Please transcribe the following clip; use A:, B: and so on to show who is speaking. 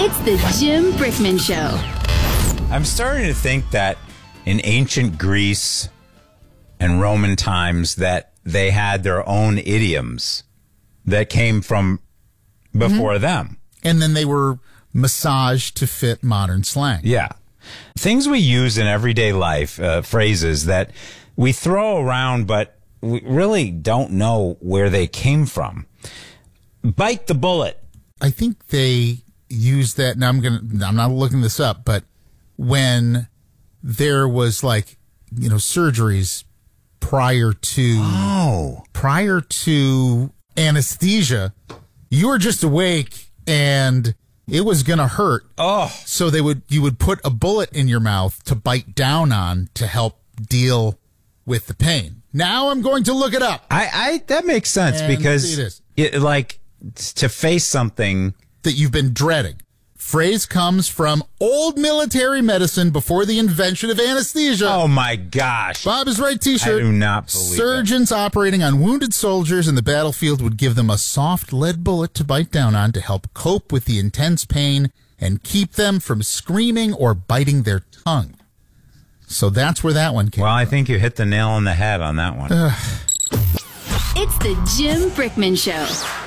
A: It's the Jim Brickman Show.
B: I'm starting to think that in ancient Greece and Roman times that they had their own idioms that came from before them.
C: And then they were massaged to fit modern slang.
B: Yeah. Things we use in everyday life, phrases that we throw around, but we really don't know where they came from. Bite the bullet.
C: I think they use that. Now I'm not looking this up, but when there was surgeries prior to anesthesia, you were just awake and it was going to hurt.
B: Oh.
C: So you would put a bullet in your mouth to bite down on to help deal with the pain. Now I'm going to look it up.
B: That makes sense
C: and
B: because to face something
C: that you've been dreading. Phrase comes from old military medicine before the invention of anesthesia.
B: Oh, my gosh.
C: Bob is right t-shirt.
B: I do not believe
C: Surgeons operating on wounded soldiers in the battlefield would give them a soft lead bullet to bite down on to help cope with the intense pain and keep them from screaming or biting their tongue. So that's where that one came from.
B: Well, I think you hit the nail on the head on that one.
A: It's the Jim Brickman Show.